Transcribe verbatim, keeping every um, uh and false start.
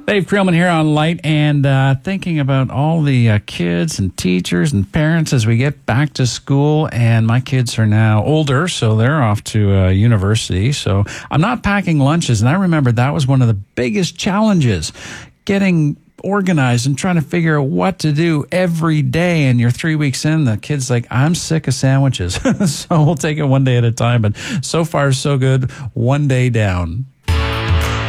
Dave Creelman here on Light, and uh, thinking about all the uh, kids and teachers and parents as we get back to school. And my kids are now older, so they're off to uh, university. So I'm not packing lunches, and I remember that was one of the biggest challenges, getting organized and trying to figure out what to do every day. And you're three weeks in, the kid's like, I'm sick of sandwiches. So we'll take it one day at a time. But so far, so good. One day down.